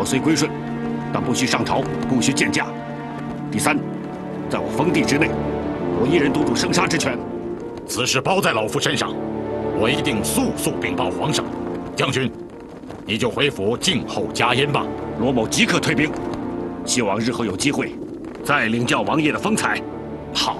我虽归顺，但不许上朝，不许见驾。第三，在我封地之内，我一人独主生杀之权。 此事包在老夫身上，我一定速速禀报皇上。将军，你就回府静候佳音吧。 罗某即刻退兵，希望日后有机会再领教王爷的风采。 好。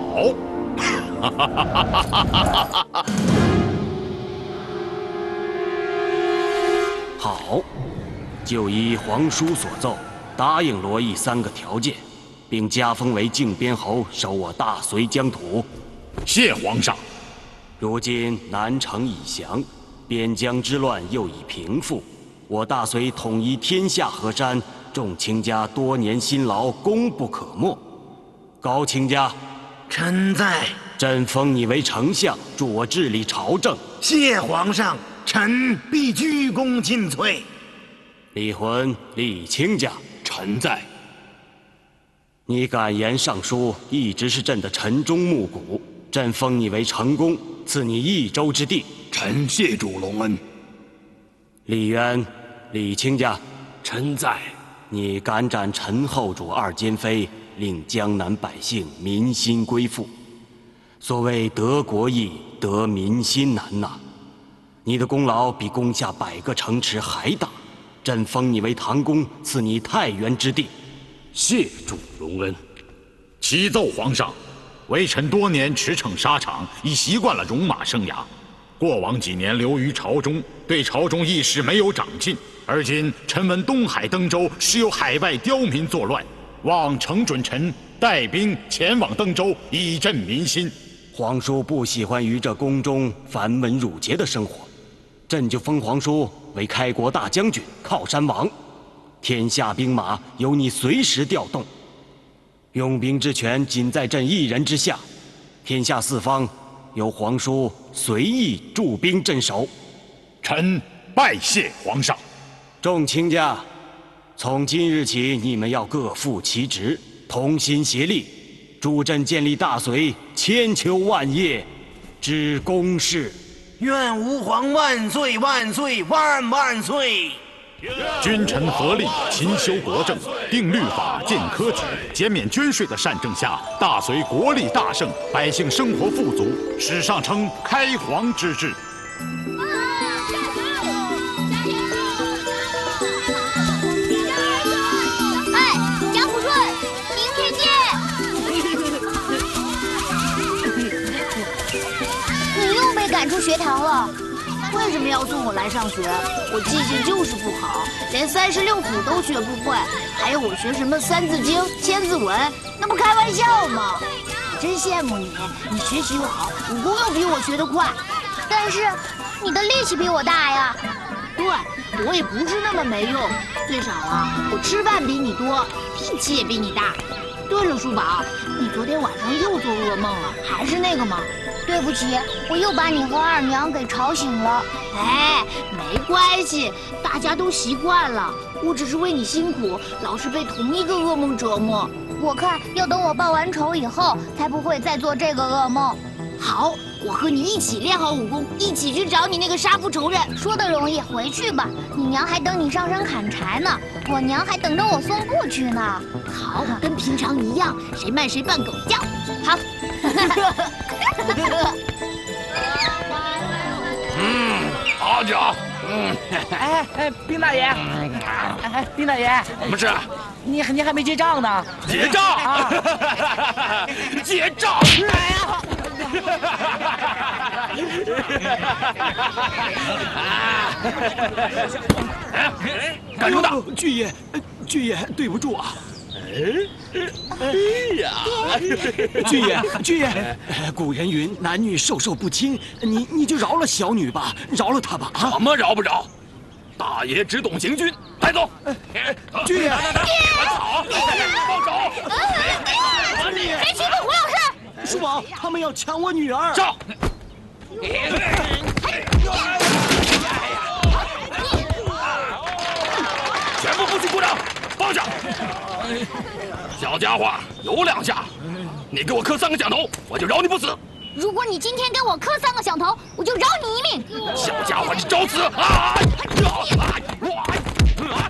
好，就依皇叔所奏，答应罗毅3个条件，并加封为靖边侯，守我大隋疆土。 谢皇上。 如今南城已降，边疆之乱又已平复，我大隋统一天下河山，众卿家多年辛劳，功不可没。高卿家， 臣在。 朕封你为丞相，助我治理朝政。 谢皇上，臣必鞠躬尽瘁。 李浑、李卿家， 臣在。 你敢言上书，一直是朕的晨钟暮鼓。朕封你为成公，赐你1州之地。 臣谢主隆恩。 李渊、李卿家， 臣在。 你敢斩陈后主2奸妃，令江南百姓民心归附。所谓得国易，得民心难呐。你的功劳比攻下100个城池还大。朕封你为唐公，赐你太原之地。 谢主隆恩。 启奏皇上，微臣多年驰骋沙场，已习惯了戎马生涯。过往几年流于朝中，对朝中议事没有长进。而今臣闻东海登州时有海外刁民作乱，望承准臣带兵前往登州，以振民心。 皇叔不喜欢于这宫中繁文缛节的生活，朕就封皇叔为开国大将军、靠山王，天下兵马由你随时调动，用兵之权仅在朕一人之下，天下4方由皇叔随意驻兵镇守。 臣拜谢皇上。 众卿家，从今日起，你们要各负其职，同心协力，助朕建立大隋千秋万业之功事。 愿吾皇万岁万岁万万岁！ 君臣合力，勤修国政，定律法，建科举，减免捐税的善政下，大隋国力大盛，百姓生活富足，史上称开皇之治。 赶出学堂了，为什么要送我来上学？我记性就是不好，连36谱都学不会，还有我学什么3字经、千字文，那不开玩笑吗？我真羡慕你，你学习又好，武功又比我学得快，但是你的力气比我大呀。对，我也不是那么没用，最少啊，我吃饭比你多，力气也比你大。对了，叔宝，你昨天晚上又做噩梦了，还是那个吗？对不起，我又把你和二娘给吵醒了。哎，没关系，大家都习惯了。我只是为你辛苦，老是被同一个噩梦折磨。我看要等我报完仇以后，才不会再做这个噩梦。好，我和你一起练好武功，一起去找你那个杀父仇人。说的容易，回去吧。你娘还等你上山砍柴呢，我娘还等着我送过去呢。好，跟平常一样，谁慢谁扮狗叫。好。 好酒。 哎，丁大爷，哎，丁大爷， 什么事？ 你还没结账呢？ 结账啊！结账！ 哎呀！ 干什么的？ 巨爷，对不住啊。 哎呀， 巨爷，古人云男女授受不亲，你就饶了小女吧，饶了她吧啊！ 什么饶不饶？大爷只懂行军，带走。 巨爷， 跑！放手！ 谁欺负胡老师？ 叔宝，他们要抢我女儿！ 上！全部不许鼓掌，放下！小家伙，有2下，你给我磕3个响头，我就饶你不死。 如果你今天给我磕3个响头，我就饶你一命。 小家伙，你找死啊！